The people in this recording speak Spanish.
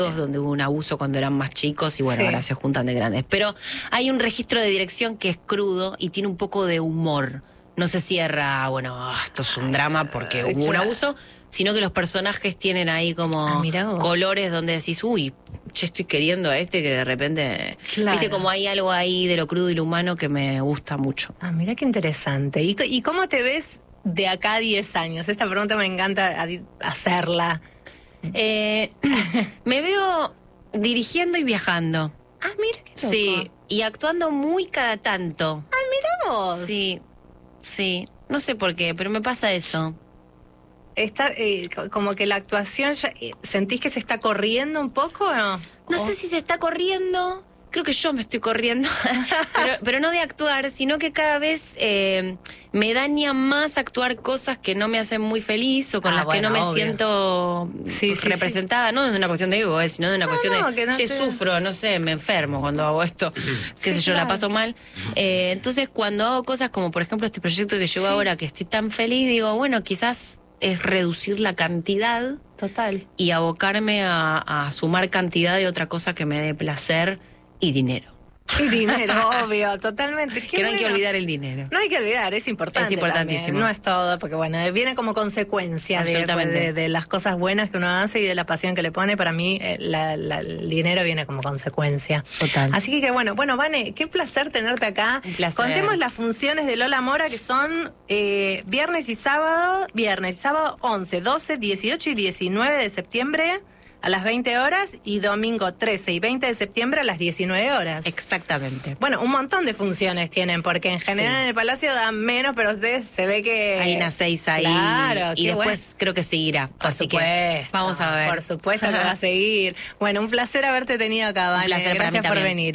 donde hubo un abuso cuando eran más chicos y bueno, ahora se juntan de grandes. Pero hay un registro de dirección que es crudo y tiene un poco de humor. No se cierra, bueno, esto es un drama porque hubo un abuso, sino que los personajes tienen ahí como colores donde decís, uy, che, estoy queriendo a este que de repente... Viste, como hay algo ahí de lo crudo y lo humano que me gusta mucho. Ah, mira qué interesante. ¿Y cómo te ves de acá a 10 años? Esta pregunta me encanta hacerla. Me veo dirigiendo y viajando. Ah, mira qué loco. Sí, y actuando muy cada tanto. Ah, mira vos. Sí, no sé por qué, pero me pasa eso. Está como que la actuación, ¿sentís que se está corriendo un poco o no? No sé si se está corriendo, creo que yo me estoy corriendo, pero no de actuar, sino que cada vez me daña más actuar cosas que no me hacen muy feliz o con las que no me siento representada, no de una cuestión de ego, sino de una cuestión de, sufro, no sé, me enfermo cuando hago esto, qué sé yo, la paso mal. Entonces cuando hago cosas como por ejemplo este proyecto que llevo ahora, que estoy tan feliz, digo, bueno, quizás es reducir la cantidad y abocarme a sumar cantidad de otra cosa que me dé placer y dinero. Y dinero, obvio, totalmente. Que no hay que olvidar el dinero. No hay que olvidar, es importante. Es importantísimo. También. No es todo, porque bueno, viene como consecuencia de las cosas buenas que uno hace y de la pasión que le pone. Para mí, el dinero viene como consecuencia. Total. Así que bueno, Vane, qué placer tenerte acá. Un placer. Contemos las funciones de Lola Mora, que son viernes y sábado 11, 12, 18 y 19 de septiembre. A las 20 horas y domingo 13 y 20 de septiembre a las 19 horas. Exactamente. Bueno, un montón de funciones tienen, porque en general en el Palacio dan menos, pero ustedes se ve que... Hay unas 6 ahí. Claro, y después creo que seguirá. Así que vamos a ver. Por supuesto que va a seguir. Bueno, un placer haberte tenido acá, Vane. Un placer para mí Gracias por venir.